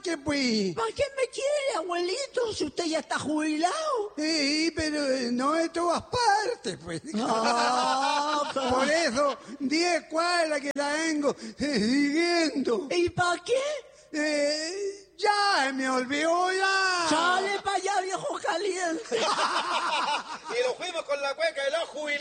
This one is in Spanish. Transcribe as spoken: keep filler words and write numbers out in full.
qué, pues? ¿Para qué me quiere, abuelito, si usted ya está jubilado? Sí, pero no de todas partes, pues. Ah, Por eso, diez cuadras que la vengo eh, siguiendo. ¿Y para qué? Eh, ya, me olvidó ya. Sale para allá, viejo caliente. Y nos fuimos con la cueca de los jubilados.